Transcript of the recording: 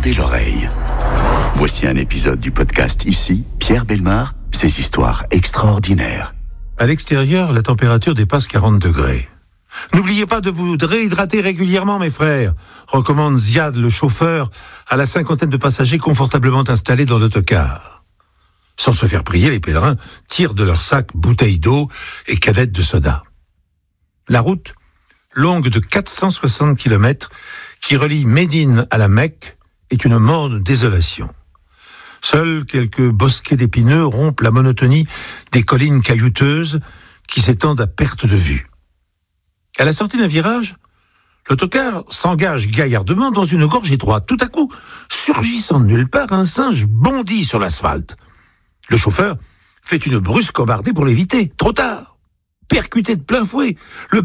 Tendez l'oreille. Voici un épisode du podcast Ici, Pierre Bellemare, ses histoires extraordinaires. À l'extérieur, la température dépasse 40 degrés. N'oubliez pas de vous réhydrater régulièrement, mes frères, recommande Ziad, le chauffeur, à la 50aine de passagers confortablement installés dans l'autocar. Sans se faire prier, les pèlerins tirent de leur sac bouteilles d'eau et canettes de soda. La route, longue de 460 km, qui relie Médine à la Mecque, est une morne désolation. Seuls quelques bosquets d'épineux rompent la monotonie des collines caillouteuses qui s'étendent à perte de vue. À la sortie d'un virage, l'autocar s'engage gaillardement dans une gorge étroite. Tout à coup, surgissant de nulle part, un singe bondit sur l'asphalte. Le chauffeur fait une brusque embardée pour l'éviter. Trop tard. Percuté de plein fouet, le